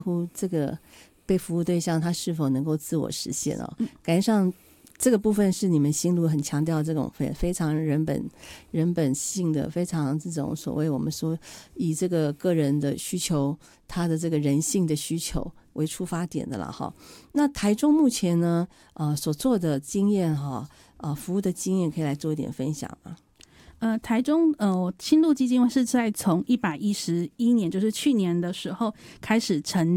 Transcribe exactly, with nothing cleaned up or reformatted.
乎这个被服务对象他是否能够自我实现哦，感觉上这个部分是你们心路很强调这种非非常人本人本性的，非常这种所谓我们说以这个个人的需求，他的这个人性的需求为出发点的啦哈。那台中目前呢，呃，所做的经验哈，呃，服务的经验可以来做一点分享吗？ 呃，台中呃新路基金会是在从一百一十一年，就是去年的时候开始成